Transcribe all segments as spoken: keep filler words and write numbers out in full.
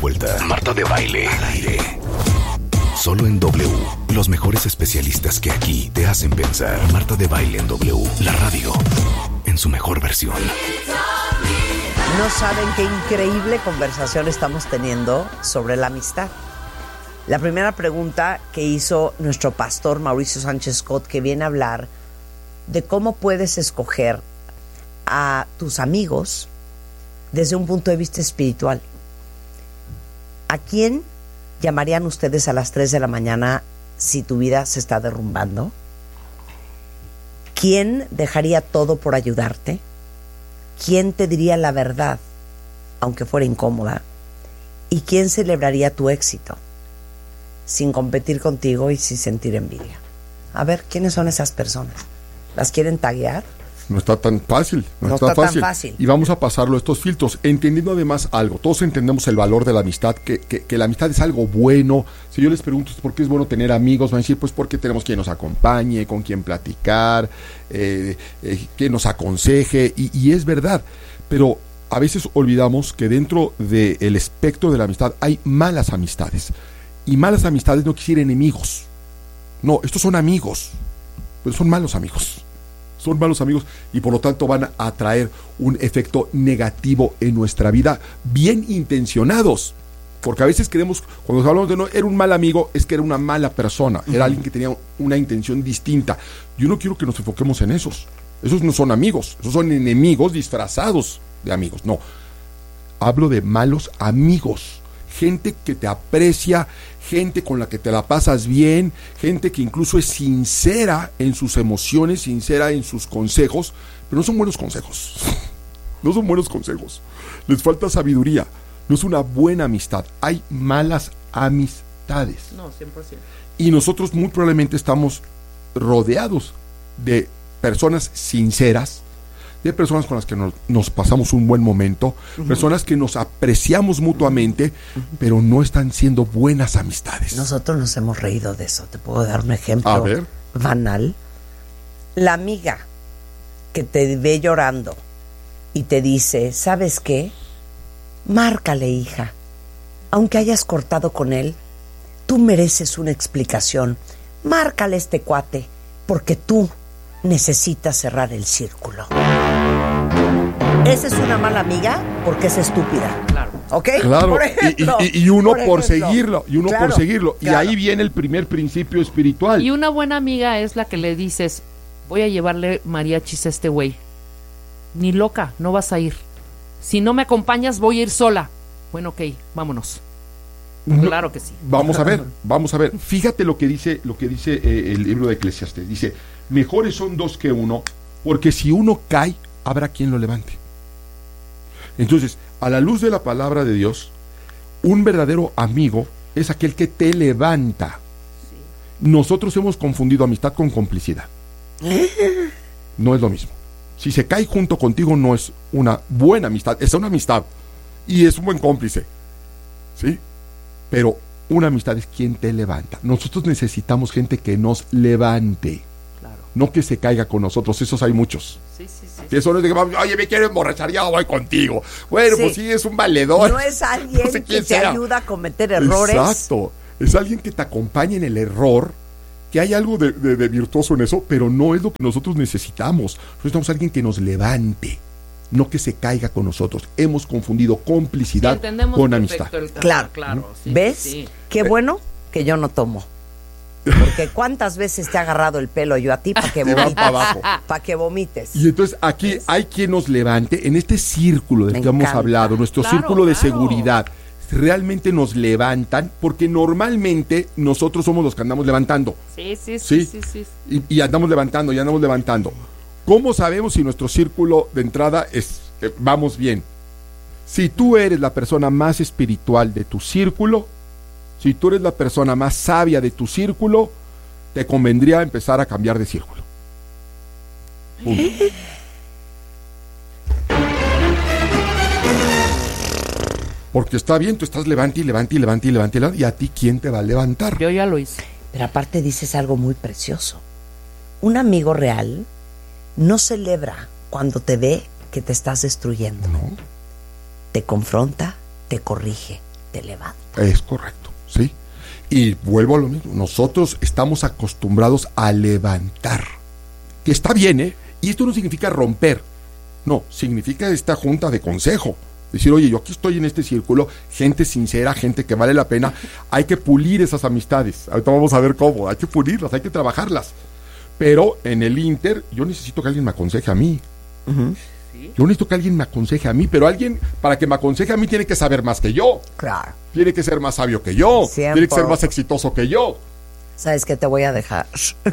vuelta. Marta de Baile al aire. Solo en W. Los mejores especialistas que aquí te hacen pensar. Marta de Baile en W. La radio en su mejor versión. No saben qué increíble conversación estamos teniendo sobre la amistad. La primera pregunta que hizo nuestro pastor Mauricio Sánchez Scott, que viene a hablar de cómo puedes escoger a tus amigos desde un punto de vista espiritual. ¿A quién llamarían ustedes a las tres de la mañana si tu vida se está derrumbando? ¿Quién dejaría todo por ayudarte? ¿Quién te diría la verdad, aunque fuera incómoda? ¿Y quién celebraría tu éxito sin competir contigo y sin sentir envidia? A ver, ¿quiénes son esas personas? ¿Las quieren taguear? No está tan fácil, no, no está, está fácil. tan fácil. Y vamos a pasarlo a estos filtros, entendiendo además algo. Todos entendemos el valor de la amistad, que, que, que la amistad es algo bueno. Si yo les pregunto por qué es bueno tener amigos, van a decir, pues porque tenemos quien nos acompañe, con quien platicar, eh, eh, quien nos aconseje, y, y es verdad. Pero a veces olvidamos que dentro del espectro de la amistad hay malas amistades. Y malas amistades no quieren enemigos. No, estos son amigos, pero son malos amigos. Son malos amigos y por lo tanto van a traer un efecto negativo en nuestra vida, bien intencionados. Porque a veces creemos, cuando hablamos de no, era un mal amigo, es que era una mala persona, uh-huh. Era alguien que tenía una intención distinta. Yo no quiero que nos enfoquemos en esos. Esos no son amigos, esos son enemigos disfrazados de amigos. No, hablo de malos amigos. Gente que te aprecia, gente con la que te la pasas bien, gente que incluso es sincera en sus emociones, sincera en sus consejos, pero no son buenos consejos. No son buenos consejos. Les falta sabiduría. No es una buena amistad. Hay malas amistades. No, cien por ciento. Y nosotros muy probablemente estamos rodeados de personas sinceras, de personas con las que nos, nos pasamos un buen momento, uh-huh. Personas que nos apreciamos mutuamente, uh-huh. Pero no están siendo buenas amistades. Nosotros nos hemos reído de eso. Te puedo dar un ejemplo A ver. banal. La amiga que te ve llorando y te dice, ¿sabes qué? Márcale, hija. Aunque hayas cortado con él, tú mereces una explicación. Márcale a este cuate, porque tú necesitas cerrar el círculo. Esa es una mala amiga porque es estúpida. Claro. ¿Ok? Claro. Por ejemplo, y, y, y uno por, por seguirlo. Y uno claro, por seguirlo. claro. Y ahí viene el primer principio espiritual. Y una buena amiga es la que le dices, voy a llevarle mariachis a este güey. Ni loca, no vas a ir. Si no me acompañas, voy a ir sola. Bueno, ok, vámonos. No, claro que sí. Vamos a ver, vamos a ver. Fíjate lo que dice, lo que dice eh, el libro de Eclesiastés. Dice, mejores son dos que uno, porque si uno cae, habrá quien lo levante. Entonces, a la luz de la palabra de Dios, un verdadero amigo es aquel que te levanta. Sí. Nosotros hemos confundido amistad con complicidad. No es lo mismo. Si se cae junto contigo, no es una buena amistad, es una amistad y es un buen cómplice, ¿sí? Pero una amistad es quien te levanta. Nosotros necesitamos gente que nos levante, claro. No que se caiga con nosotros. Esos hay muchos. Sí, sí, sí. Si eso no es de que, oye, me quiero emborrachar, ya voy contigo. Bueno, sí. Pues sí, es un valedor. No es alguien no sé que te sea. Ayuda a cometer errores. Exacto. Es alguien que te acompañe en el error, que hay algo de, de, de virtuoso en eso, pero no es lo que nosotros necesitamos. Necesitamos a alguien que nos levante, no que se caiga con nosotros. Hemos confundido complicidad sí, con amistad. El... Claro, claro. Sí, ¿ves? Sí. Qué bueno que yo no tomo. Porque cuántas veces te ha agarrado el pelo yo a ti para que vomites. Para que vomites. Y entonces aquí ¿ves? Hay quien nos levante en este círculo del Me que encanta. Hemos hablado, nuestro claro, círculo de claro. seguridad. Realmente nos levantan, porque normalmente nosotros somos los que andamos levantando. Sí, sí, sí, sí, sí, sí. Y, y andamos levantando, y andamos levantando. ¿Cómo sabemos si nuestro círculo de entrada es eh, vamos bien? Si tú eres la persona más espiritual de tu círculo, si tú eres la persona más sabia de tu círculo, te convendría empezar a cambiar de círculo. Punto. Porque está bien, tú estás levante y levante y levante y levante y levante, y a ti, ¿quién te va a levantar? Yo ya lo hice. Pero aparte dices algo muy precioso. Un amigo real no celebra cuando te ve que te estás destruyendo. No. Te confronta, te corrige, te levanta. Es correcto, ¿sí? Y vuelvo a lo mismo, nosotros estamos acostumbrados a levantar, que está bien, ¿eh? Y esto no significa romper, no, significa esta junta de consejo. Decir, oye, yo aquí estoy en este círculo, gente sincera, gente que vale la pena, hay que pulir esas amistades. Ahorita vamos a ver cómo, hay que pulirlas, hay que trabajarlas. Pero en el Inter, yo necesito que alguien me aconseje a mí. Uh-huh. Yo necesito que alguien me aconseje a mí, pero alguien, para que me aconseje a mí, tiene que saber más que yo. Claro. Tiene que ser más sabio que yo. cien Tiene que ser por... más exitoso que yo. ¿Sabes qué? Te voy a dejar.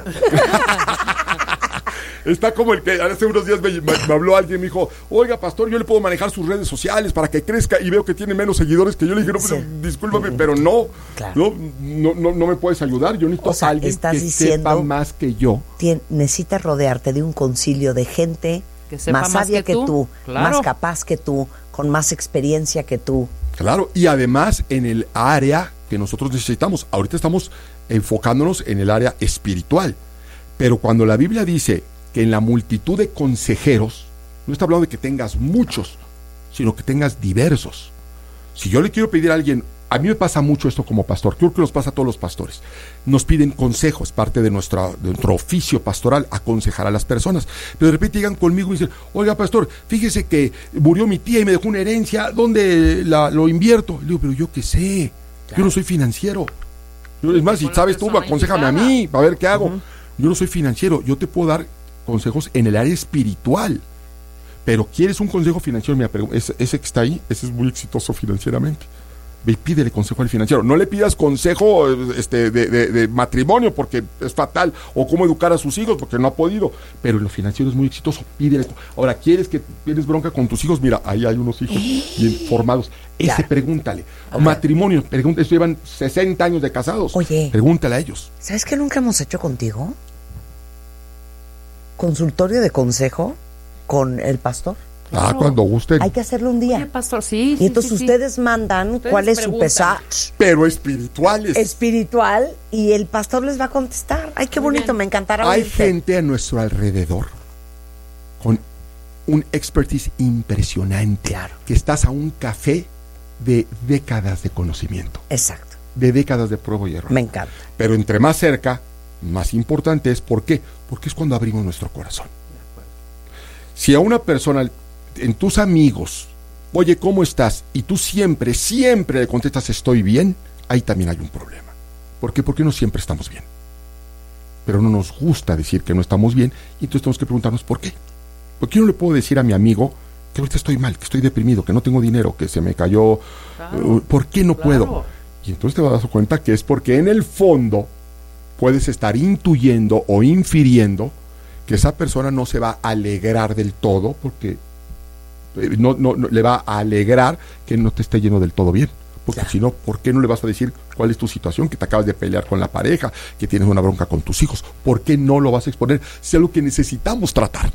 Está como el que hace unos días me, me, me habló alguien, me dijo, oiga, pastor, yo le puedo manejar sus redes sociales para que crezca, y veo que tiene menos seguidores que yo. Le dije, no, sí. pero, discúlpame, pero no, claro. no, no, no, no me puedes ayudar. Yo necesito o sea, a alguien estás que diciendo, sepa más que yo. Tien, necesitas rodearte de un concilio de gente que sepa más más sabia que que tú, tú, claro. más capaz que tú, con más experiencia que tú. Claro, y además en el área que nosotros necesitamos. Ahorita estamos enfocándonos en el área espiritual, pero cuando la Biblia dice que en la multitud de consejeros, no está hablando de que tengas muchos, sino que tengas diversos. Si yo le quiero pedir a alguien, a mí me pasa mucho esto como pastor, creo que nos pasa a todos los pastores, nos piden consejos, parte de, nuestra, de nuestro oficio pastoral, aconsejar a las personas, pero de repente llegan conmigo y dicen, oiga pastor, fíjese que murió mi tía y me dejó una herencia, ¿dónde la, lo invierto? Le digo, pero yo qué sé, claro. Yo no soy financiero. Yo, es más, si sabes tú, aconséjame a mí, a ver qué hago. Uh-huh. Yo no soy financiero, yo te puedo dar consejos en el área espiritual, pero ¿quieres un consejo financiero? Mira, ese, ese que está ahí, ese es muy exitoso financieramente. Ve y pídele consejo al financiero. No le pidas consejo este, de, de, de matrimonio porque es fatal, o cómo educar a sus hijos porque no ha podido, pero en lo financiero es muy exitoso. Pídele. Ahora, ¿quieres que tienes bronca con tus hijos? Mira, ahí hay unos hijos bien formados. Ese, ya. Pregúntale. Okay. Matrimonio, pregúntale. Llevan sesenta años de casados. Oye, pregúntale a ellos. ¿Sabes qué nunca hemos hecho contigo? Consultorio de consejo con el pastor. Ah, claro. Cuando gusten. Hay que hacerlo un día. Oye, pastor, sí, y sí, entonces sí, ustedes sí. mandan ustedes cuál es preguntan. su pesar. Pero espirituales. Espiritual, y el pastor les va a contestar. Ay, qué Muy bonito, bien. Me encantará. Hay oírte. Gente a nuestro alrededor con un expertise impresionante. Claro. Que estás a un café de décadas de conocimiento. Exacto. De décadas de prueba y error. Me encanta. Pero entre más cerca, más importante es, ¿por qué? Porque es cuando abrimos nuestro corazón. Si a una persona, en tus amigos, oye, ¿cómo estás? Y tú siempre, siempre le contestas, estoy bien, ahí también hay un problema. ¿Por qué? Porque no siempre estamos bien. Pero no nos gusta decir que no estamos bien, y entonces tenemos que preguntarnos, ¿por qué? ¿Por qué no le puedo decir a mi amigo que ahorita estoy mal, que estoy deprimido, que no tengo dinero, que se me cayó? Claro, ¿por qué no claro. puedo? Y entonces te vas a dar cuenta que es porque en el fondo puedes estar intuyendo o infiriendo que esa persona no se va a alegrar del todo, porque no, no, no le va a alegrar que no te esté yendo del todo bien. Porque claro. si no, ¿por qué no le vas a decir cuál es tu situación? Que te acabas de pelear con la pareja, que tienes una bronca con tus hijos. ¿Por qué no lo vas a exponer? Si es algo que necesitamos tratar.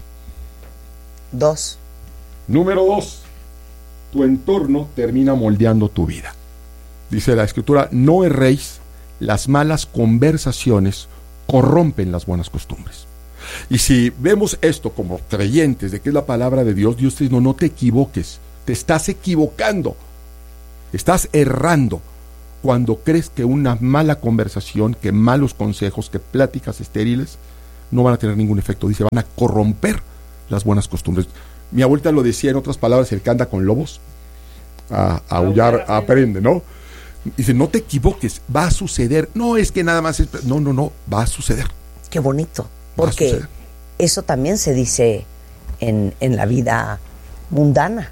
Dos. Número dos. Tu entorno termina moldeando tu vida. Dice la Escritura, no erréis, las malas conversaciones corrompen las buenas costumbres. Y si vemos esto como creyentes de que es la palabra de Dios, Dios te dice, no, no te equivoques, te estás equivocando, estás errando cuando crees que una mala conversación, que malos consejos, que pláticas estériles no van a tener ningún efecto. Dice, van a corromper las buenas costumbres. Mi abuelita lo decía en otras palabras, el que anda con lobos a, a aullar aprende, ¿no? Dice, no te equivoques, va a suceder. No es que nada más es... No, no, no, va a suceder. Qué bonito, porque eso también se dice en, en la vida mundana.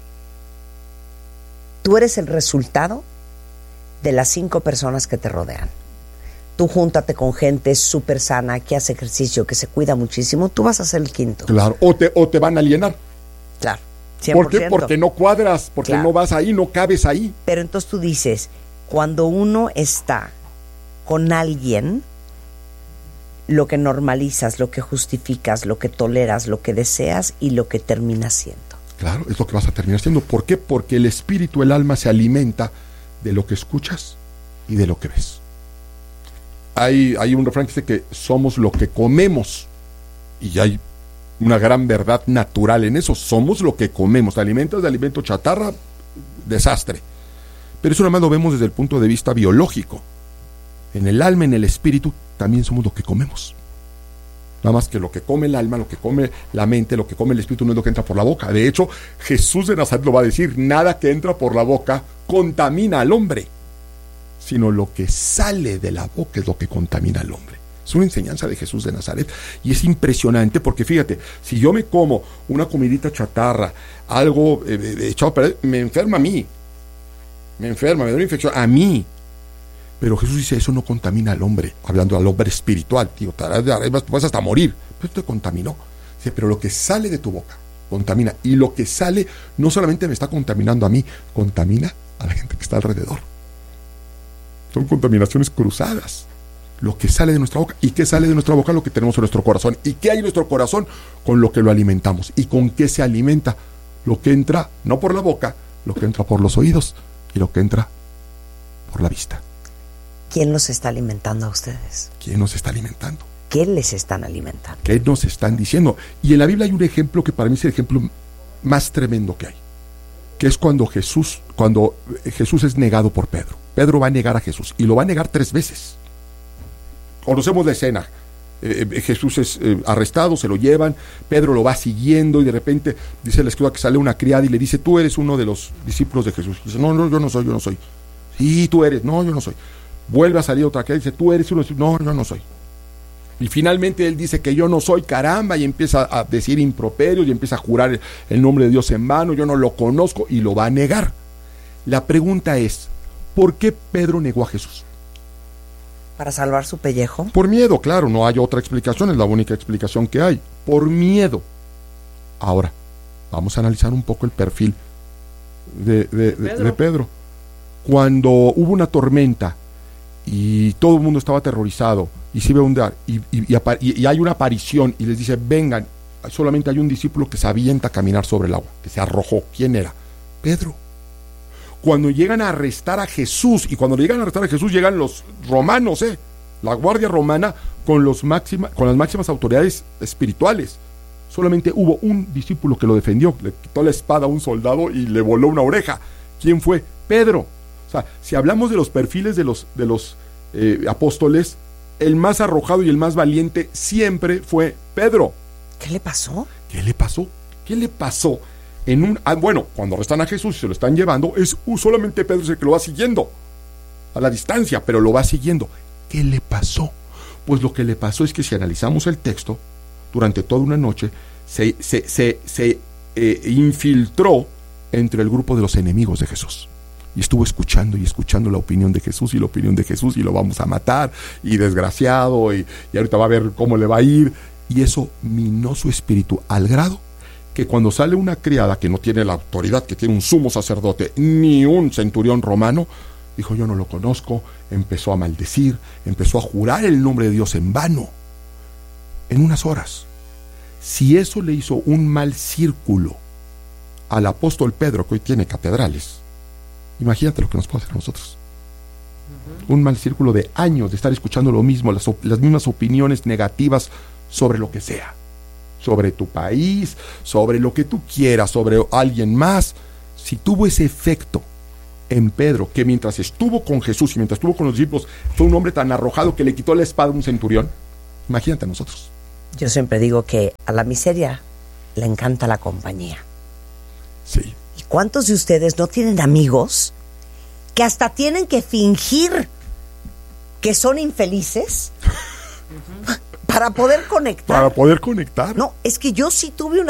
Tú eres el resultado de las cinco personas que te rodean. Tú júntate con gente súper sana, que hace ejercicio, que se cuida muchísimo, tú vas a ser el quinto. Claro, o te, o te van a alienar. Claro, cien por ciento. ¿Por qué? Porque no cuadras, porque claro. no vas ahí, no cabes ahí. Pero entonces tú dices, cuando uno está con alguien, lo que normalizas, lo que justificas, lo que toleras, lo que deseas y lo que terminas siendo. Claro, es lo que vas a terminar siendo. ¿Por qué? Porque el espíritu, el alma se alimenta de lo que escuchas y de lo que ves. Hay, hay un refrán que dice que somos lo que comemos, y hay una gran verdad natural en eso. Somos lo que comemos. Te alimentas de alimento chatarra, desastre. Pero eso nada más lo vemos desde el punto de vista biológico. En el alma, en el espíritu, también somos lo que comemos. Nada más que lo que come el alma, lo que come la mente, lo que come el espíritu no es lo que entra por la boca. De hecho, Jesús de Nazaret lo va a decir, nada que entra por la boca contamina al hombre, sino lo que sale de la boca es lo que contamina al hombre. Es una enseñanza de Jesús de Nazaret y es impresionante porque fíjate, si yo me como una comidita chatarra, algo eh, echado a perder, me enferma a mí, me enferma, me da una infección a mí. Pero Jesús dice, eso no contamina al hombre, hablando al hombre espiritual, tío, vas hasta morir, pero te contaminó. Dice, pero lo que sale de tu boca contamina, y lo que sale no solamente me está contaminando a mí, contamina a la gente que está alrededor. Son contaminaciones cruzadas. Lo que sale de nuestra boca. ¿Y qué sale de nuestra boca? Lo que tenemos en nuestro corazón. ¿Y qué hay en nuestro corazón? Con lo que lo alimentamos. ¿Y con qué se alimenta? Lo que entra, no por la boca, lo que entra por los oídos y lo que entra por la vista. ¿Quién los está alimentando a ustedes? ¿Quién nos está alimentando? ¿Qué les están alimentando? ¿Qué nos están diciendo? Y en la Biblia hay un ejemplo que para mí es el ejemplo más tremendo que hay, que es cuando Jesús, cuando Jesús es negado por Pedro. Pedro va a negar a Jesús y lo va a negar tres veces. Conocemos la escena. Eh, eh, Jesús es eh, arrestado, se lo llevan, Pedro lo va siguiendo y de repente dice la escritura que sale una criada y le dice, tú eres uno de los discípulos de Jesús. Y dice, no, no, yo no soy, yo no soy. Sí, tú eres, no, yo no soy. Vuelve a salir otra criada y dice, tú eres uno de los discípulos. No, yo no soy. Y finalmente él dice que yo no soy, caramba, y empieza a decir improperios y empieza a jurar el nombre de Dios en vano, yo no lo conozco, y lo va a negar. La pregunta es, ¿por qué Pedro negó a Jesús? ¿Para salvar su pellejo? Por miedo, claro, no hay otra explicación, es la única explicación que hay. Por miedo. Ahora, vamos a analizar un poco el perfil de, de, de, Pedro. de Pedro. Cuando hubo una tormenta y todo el mundo estaba aterrorizado y se iba a hundir y, y, y, y, y hay una aparición y les dice, vengan, solamente hay un discípulo que se avienta a caminar sobre el agua, que se arrojó. ¿Quién era? Pedro. Cuando llegan a arrestar a Jesús, y cuando llegan a arrestar a Jesús llegan los romanos, eh, la guardia romana con, los máxima, con las máximas autoridades espirituales. Solamente hubo un discípulo que lo defendió, le quitó la espada a un soldado y le voló una oreja. ¿Quién fue? Pedro. O sea, si hablamos de los perfiles de los, de los eh, apóstoles, el más arrojado y el más valiente siempre fue Pedro. ¿Qué le pasó? ¿Qué le pasó? ¿Qué le pasó? En un, ah, bueno, cuando arrestan a Jesús y se lo están llevando, es uh, solamente Pedro es el que lo va siguiendo a la distancia, pero lo va siguiendo. ¿Qué le pasó? Pues lo que le pasó es que si analizamos el texto, durante toda una noche se, se, se, se eh, infiltró entre el grupo de los enemigos de Jesús. Y estuvo escuchando y escuchando la opinión de Jesús y la opinión de Jesús y lo vamos a matar y desgraciado y, y ahorita va a ver cómo le va a ir. Y eso minó su espíritu al grado que cuando sale una criada que no tiene la autoridad que tiene un sumo sacerdote ni un centurión romano, dijo yo no lo conozco, empezó a maldecir, empezó a jurar el nombre de Dios en vano, en unas horas. Si eso le hizo un mal círculo al apóstol Pedro, que hoy tiene catedrales, imagínate lo que nos puede hacer a nosotros. Uh-huh. Un mal círculo de años de estar escuchando lo mismo, las, op- las mismas opiniones negativas sobre lo que sea. Sobre tu país, sobre lo que tú quieras, sobre alguien más. Si tuvo ese efecto en Pedro, que mientras estuvo con Jesús y mientras estuvo con los discípulos, fue un hombre tan arrojado que le quitó la espada a un centurión, imagínate a nosotros. Yo siempre digo que a la miseria le encanta la compañía. Sí. ¿Y cuántos de ustedes no tienen amigos que hasta tienen que fingir que son infelices para poder conectar? Para poder conectar. No, es que yo sí tuve una